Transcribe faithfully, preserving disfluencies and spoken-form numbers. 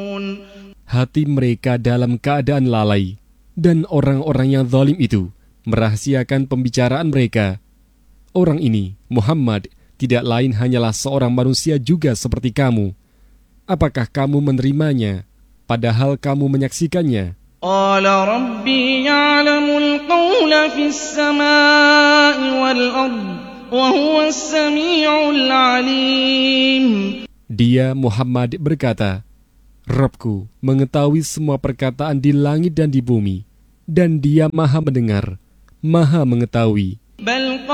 Hati mereka dalam keadaan lalai, dan orang-orang yang zalim itu merahasiakan pembicaraan mereka. Orang ini, Muhammad, tidak lain hanyalah seorang manusia juga seperti kamu. Apakah kamu menerimanya, padahal kamu menyaksikannya? Qala Rabbi ya'lamul qawla fis samaa'i wal ard, wa huwas sami'ul 'alim. Dia, Muhammad, berkata, Rabbku mengetahui semua perkataan di langit dan di bumi, dan Dia maha mendengar, maha mengetahui.